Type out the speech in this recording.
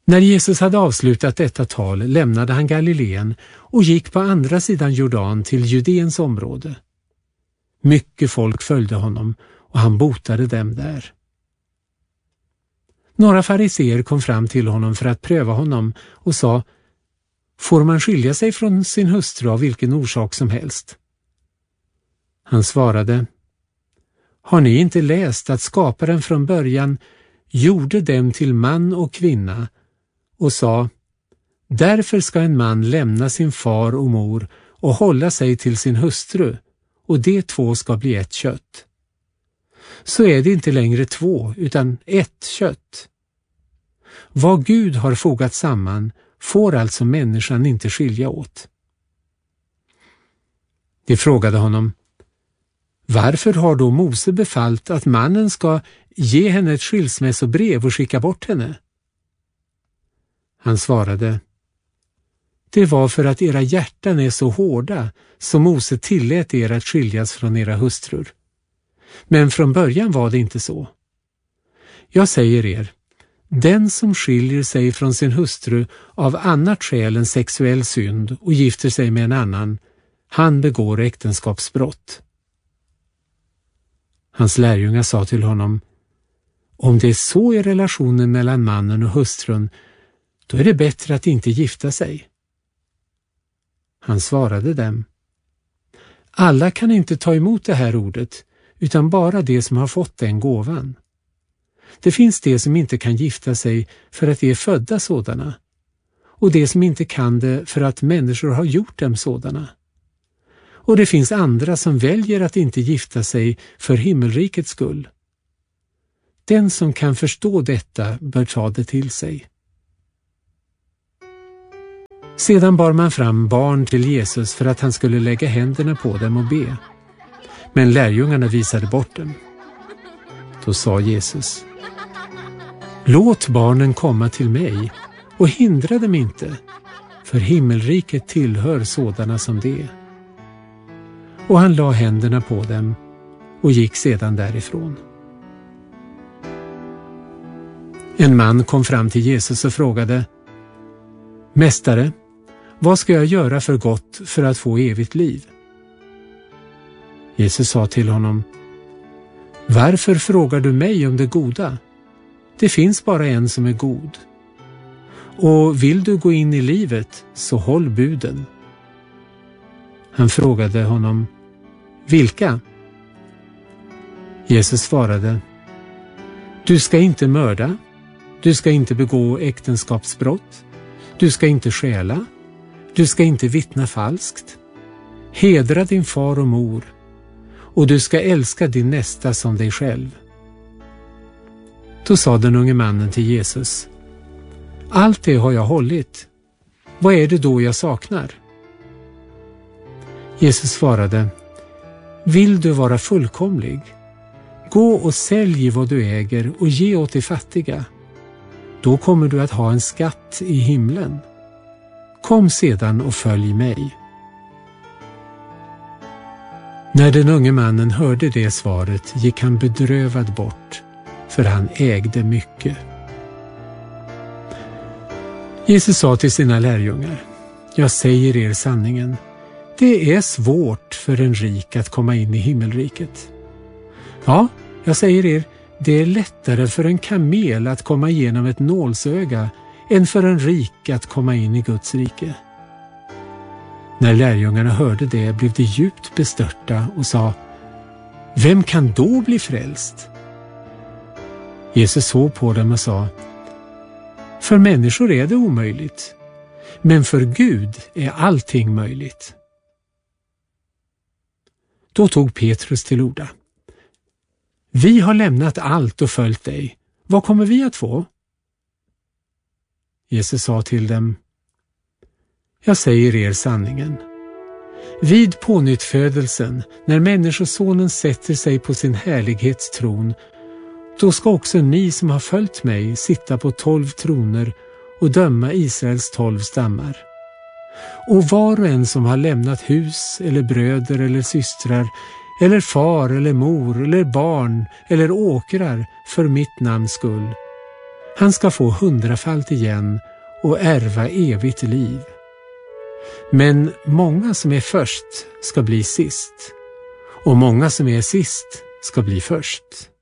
När Jesus hade avslutat detta tal lämnade han Galileen och gick på andra sidan Jordan till Judeens område. Mycket folk följde honom och han botade dem där. Några fariseer kom fram till honom för att pröva honom och sa: får man skilja sig från sin hustru av vilken orsak som helst? Han svarade: har ni inte läst att skaparen från början gjorde dem till man och kvinna och sa: därför ska en man lämna sin far och mor och hålla sig till sin hustru, och de två ska bli ett kött. Så är det inte längre två utan ett kött. Vad Gud har fogat samman får alltså människan inte skilja åt. De frågade honom: varför har då Mose befallt att mannen ska ge henne ett skilsmässobrev och skicka bort henne? Han svarade: det var för att era hjärtan är så hårda som Mose tillät er att skiljas från era hustrur. Men från början var det inte så. Jag säger er, den som skiljer sig från sin hustru av annat skäl än sexuell synd och gifter sig med en annan, han begår äktenskapsbrott. Hans lärjungar sa till honom: om det är så i relationen mellan mannen och hustrun, då är det bättre att inte gifta sig. Han svarade dem: alla kan inte ta emot det här ordet, utan bara de som har fått den gåvan. Det finns de som inte kan gifta sig för att de är födda sådana, och de som inte kan det för att människor har gjort dem sådana. Och det finns andra som väljer att inte gifta sig för himmelrikets skull. Den som kan förstå detta bör ta det till sig. Sedan bar man fram barn till Jesus för att han skulle lägga händerna på dem och be. Men lärjungarna visade bort dem. Då sa Jesus: låt barnen komma till mig och hindra dem inte, för himmelriket tillhör sådana som det. Och han la händerna på dem och gick sedan därifrån. En man kom fram till Jesus och frågade: mästare, vad ska jag göra för gott för att få evigt liv? Jesus sa till honom: varför frågar du mig om det goda? Det finns bara en som är god. Och vill du gå in i livet, så håll buden. Han frågade honom: vilka? Jesus svarade: du ska inte mörda, du ska inte begå äktenskapsbrott, du ska inte stjäla, du ska inte vittna falskt, hedra din far och mor, och du ska älska din nästa som dig själv. Då sa den unge mannen till Jesus: allt det har jag hållit. Vad är det då jag saknar? Jesus svarade: vill du vara fullkomlig? Gå och sälj vad du äger och ge åt de fattiga. Då kommer du att ha en skatt i himlen. Kom sedan och följ mig. När den unge mannen hörde det svaret gick han bedrövad bort, för han ägde mycket. Jesus sa till sina lärjungar: jag säger er sanningen, det är svårt för en rik att komma in i himmelriket. Ja, jag säger er, det är lättare för en kamel att komma igenom ett nålsöga än för en rik att komma in i Guds rike. När lärjungarna hörde det blev de djupt bestörta och sa: vem kan då bli frälst? Jesus såg på dem och sa: för människor är det omöjligt, men för Gud är allting möjligt. Då tog Petrus till orda: vi har lämnat allt och följt dig. Vad kommer vi att få? Jesus sa till dem: jag säger er sanningen. Vid pånyttfödelsen, när människosonen sätter sig på sin härlighetstron, då ska också ni som har följt mig sitta på 12 troner och döma Israels 12 stammar. Och var och en som har lämnat hus eller bröder eller systrar eller far eller mor eller barn eller åkrar för mitt namns skull, Han ska få 100-falt igen och ärva evigt liv. Men många som är först ska bli sist, och många som är sist ska bli först.